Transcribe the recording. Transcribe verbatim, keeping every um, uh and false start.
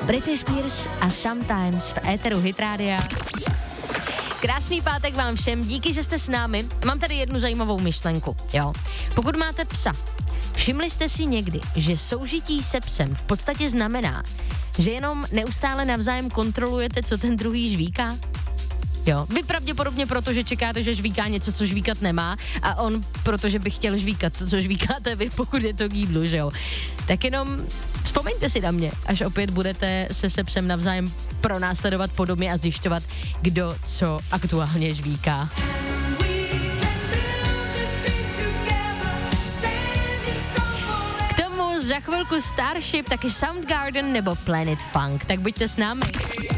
Britney Spears a Sometimes v éteru Hit Rádia. Krásný pátek vám všem, díky, že jste s námi. Mám tady jednu zajímavou myšlenku, jo. Pokud máte psa, všimli jste si někdy, že soužití se psem v podstatě znamená, že jenom neustále navzájem kontrolujete, co ten druhý žvíká? Jo, vy pravděpodobně proto, že čekáte, že žvíká něco, co žvíkat nemá, a on protože by chtěl žvíkat to, co žvíkáte vy, pokud je to k jídlu, že jo. Tak jenom vzpomeňte si na mě, až opět budete se se psem navzájem pronásledovat po domě a zjišťovat, kdo co aktuálně žvíká. K tomu za chvilku Starship, taky Soundgarden nebo Planet Funk, tak buďte s námi.